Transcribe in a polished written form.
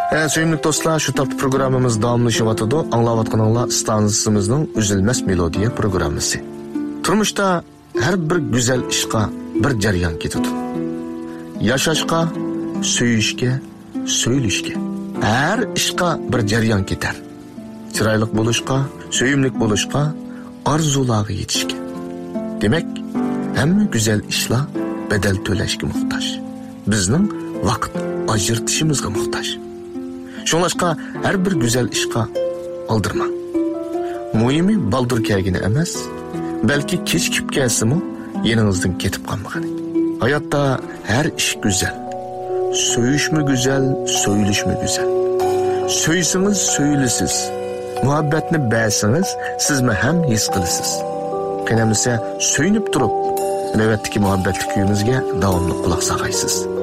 Söyümlük dostlar, şu tapı programımız davamlaşıvatıdı. Anlavatkanınla stansimizin üzülmez melodiya programısı. Turmuşta her bir güzel işqa bir jaryan ketidi. Yaşaşqa, söyüşke, söylüşke. Her işqa bir jaryan keter. Çıraylık buluşqa, söyümlük buluşqa, arzulağı yetişke. Demek, hem güzel işla bedel töleşke muhtaç. Bizning vaqt ajırtışımızga muhtaç. Şoňlaşqa her bir güzel işqa aldırma. Muhimi baldır kelgini emas, belki kechikip kelsimi yeningizden ketip qalmagany. Hayatda her iş güzel. Söyüş mü güzel, söylüş mü güzel. Söysiniz, söylüsiz. Muhabbetini beğensiniz, siz mi hem his kılısız. Kenemizse söynüp durup, nöbetdeki muhabbetlik kuyumuzga davamlı kulak saqaysiz.